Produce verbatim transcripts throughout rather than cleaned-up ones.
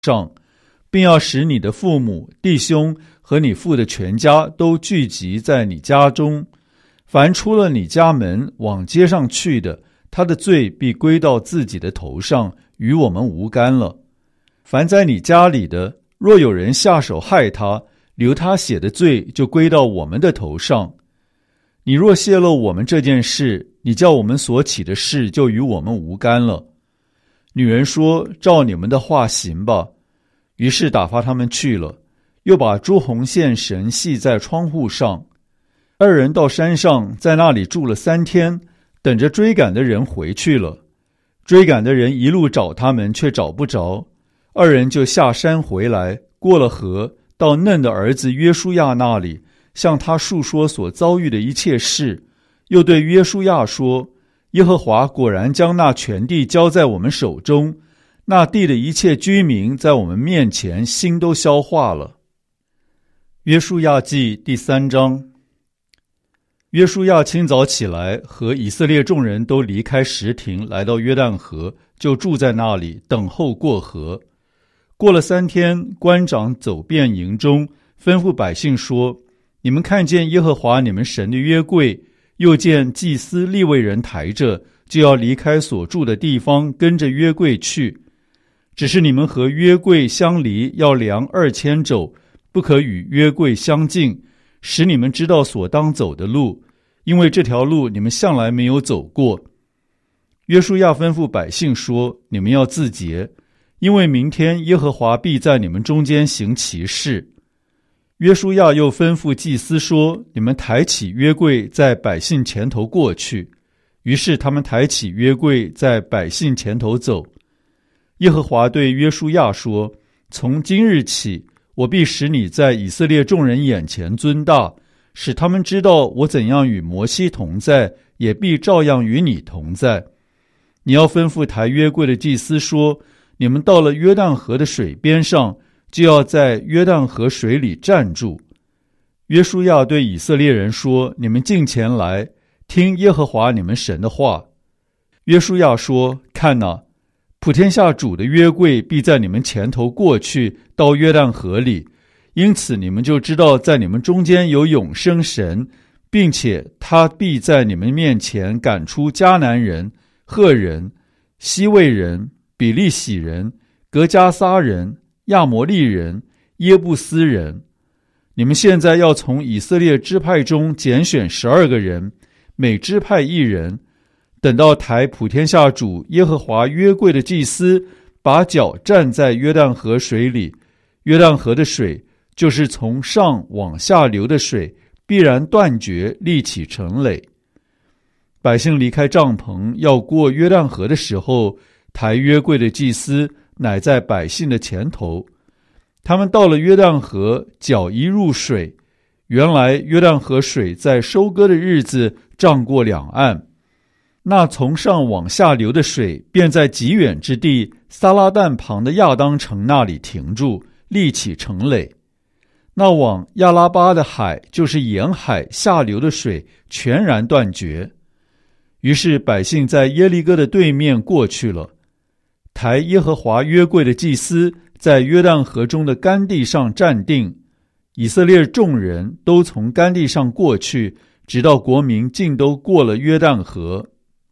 上，并要使你的父母、弟兄和你父的全家都聚集在你家中。凡出了你家门往街上去的，他的罪必归到自己的头上，与我们无干了。凡在你家里的，若有人下手害他，流他血的罪就归到我们的头上。你若泄露我们这件事，你叫我们所起的事就与我们无干了。女人说：照你们的话行吧。于是打发他们去了，又把朱红线绳系在窗户上。二人到山上，在那里住了三天，等着追赶的人回去了。追赶的人一路找他们，却找不着。二人就下山回来，过了河，到嫩的儿子约书亚那里，向他述说所遭遇的一切事，又对约书亚说：耶和华果然将那全地交在我们手中，那地的一切居民在我们面前心都消化了。约书亚记第三章。约书亚清早起来，和以色列众人都离开什亭，来到约旦河，就住在那里，等候过河。过了三天，官长走遍营中，吩咐百姓说：你们看见耶和华你们神的约柜，又见祭司利未人抬着，就要离开所住的地方，跟着约柜去。只是你们和约柜相离，要量二千肘，不可与约柜相近，使你们知道所当走的路，因为这条路你们向来没有走过。约书亚吩咐百姓说：你们要自洁，因为明天耶和华必在你们中间行奇事。约书亚又吩咐祭司说：你们抬起约柜在百姓前头过去。于是他们抬起约柜在百姓前头走。耶和华对约书亚说：从今日起，我必使你在以色列众人眼前尊大，使他们知道我怎样与摩西同在，也必照样与你同在。你要吩咐抬约柜的祭司说：你们到了约旦河的水边上，就要在约旦河水里站住。约书亚对以色列人说：你们近前来，听耶和华你们神的话。约书亚说：看哪，普天下主的约柜必在你们前头过去，到约旦河里，因此你们就知道在你们中间有永生神，并且他必在你们面前赶出迦南人、赫人、西魏人、比利洗人、革迦撒人、亚摩利人、耶布斯人。你们现在要从以色列支派中拣选十二个人，每支派一人，等到抬普天下主耶和华约柜的祭司把脚站在约旦河水里，约旦河的水，就是从上往下流的水，必然断绝，立起成垒。百姓离开帐篷要过约旦河的时候，抬约柜的祭司乃在百姓的前头。他们到了约旦河，脚一入水，原来约旦河水在收割的日子涨过两岸，那从上往下流的水便在极远之地撒拉旦旁的亚当城那里停住，立起成垒。那往亚拉巴的海，就是沿海下流的水全然断绝。于是百姓在耶利哥的对面过去了。抬耶和华约柜的祭司在约旦河中的干地上站定，以色列众人都从干地上过去，直到国民尽都过了约旦河。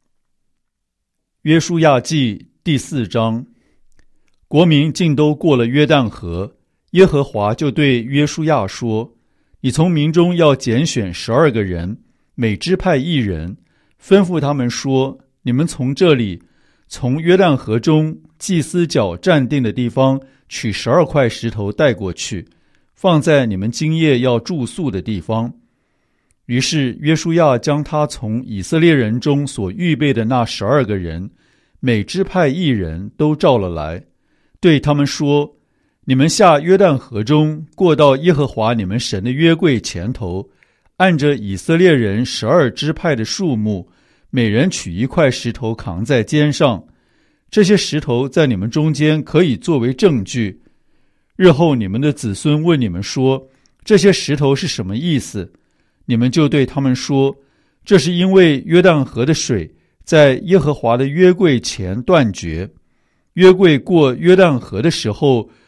约书亚记第四章。国民尽都过了约旦河，耶和华就对约书亚说：你从民中要拣选十二个人，每支派一人，吩咐他们说：你们从这里，从约旦河中祭司脚站定的地方取十二块石头带过去，放在你们今夜要住宿的地方。于是约书亚将他从以色列人中所预备的那十二个人，每支派一人都召了来，对他们说：你们下约旦河中，过到耶和华你们神的约柜前头，按着以色列人十二支派的数目，每人取一块石头扛在肩上。这些石头在你们中间可以作为证据。日后你们的子孙问你们说：这些石头是什么意思？你们就对他们说：这是因为约旦河的水在耶和华的约柜前断绝。 约柜过约旦河的时候，